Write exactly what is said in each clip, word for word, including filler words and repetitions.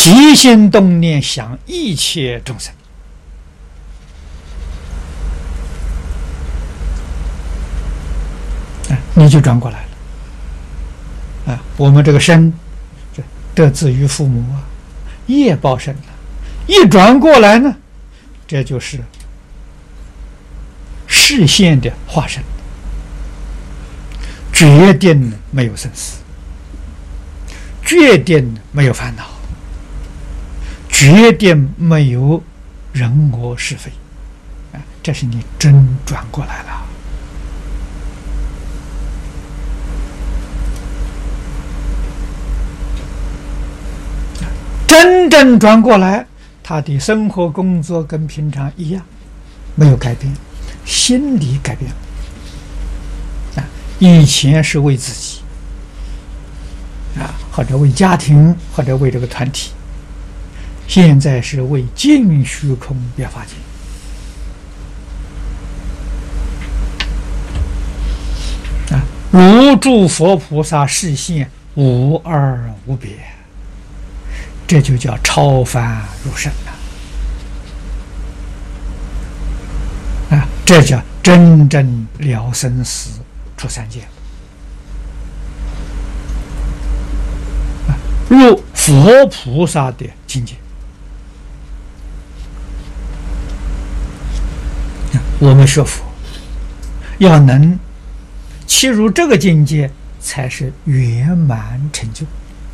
起心动念想一切众生，啊，你就转过来了。啊，我们这个身，这得自于父母啊，业报身了，一转过来呢，这就是视线的化身，决定没有生死，决定没有烦恼，决定没有人我是非，啊，这是你真转过来了。真正转过来，他的生活工作跟平常一样，没有改变，心理改变了。啊，以前是为自己，啊，或者为家庭，或者为这个团体，现在是为尽虚空变法界。啊，如诸佛菩萨示现，无二无别。这就叫超凡入圣了，啊，这叫真正了生死出三界，啊，入佛菩萨的境界。我们学佛要能切入这个境界，才是圆满成就。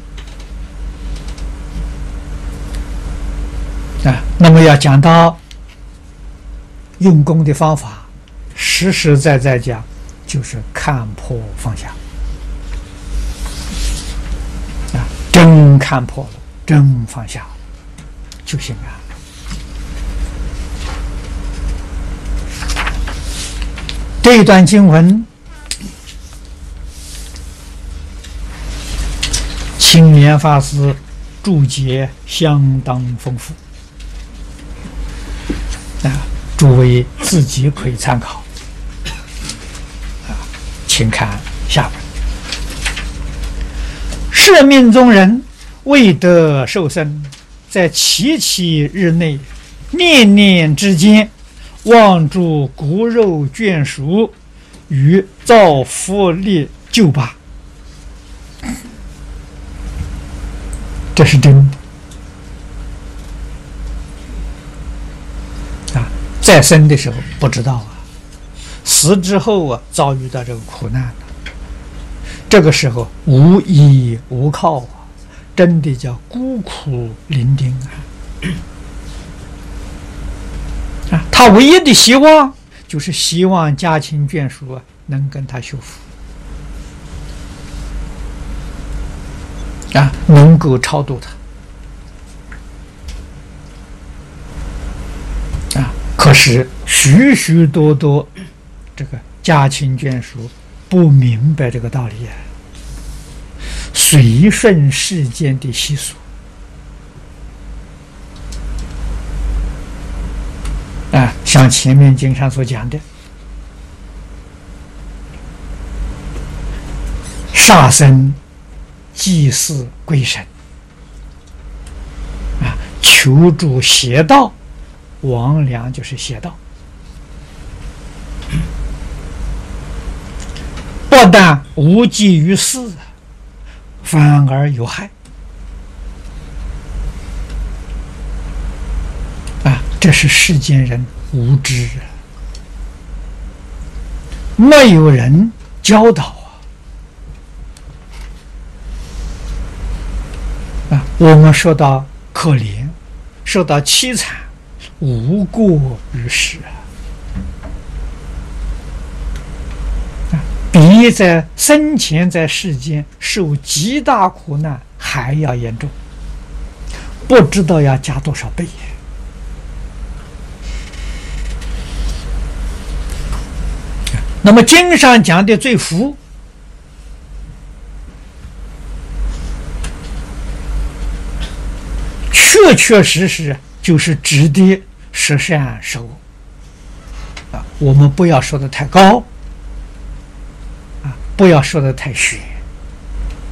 啊，那么要讲到用功的方法，实实在在讲，就是看破放下。啊，真看破了，真放下了，就行了。这一段经文，青莲法师注解相当丰富。啊，诸位自己可以参考。啊，请看下文：摄命中人未得受生，在七七日内，念念之间，望诸骨肉眷属，与造福力救拔。这是真的。在生的时候不知道啊，死之后啊，遭遇到这个苦难了，这个时候无依无靠啊，真的叫孤苦伶仃啊！啊，他唯一的希望就是希望家亲眷属啊能跟他修复啊，能够超度他。可是许许多多这个家亲眷属不明白这个道理啊，随顺世间的习俗啊，像前面经上所讲的，杀生、祭祀鬼神啊，求助邪道。魍魉就是邪道，不但无济于事，反而有害啊！这是世间人无知啊，没有人教导啊！啊，我们受到可怜，受到凄惨。无过于世啊！比在生前在世间受极大苦难还要严重，不知道要加多少倍。那么经上讲的罪福，确确实实就是指的十善十恶啊，我们不要说的太高啊，不要说的太玄。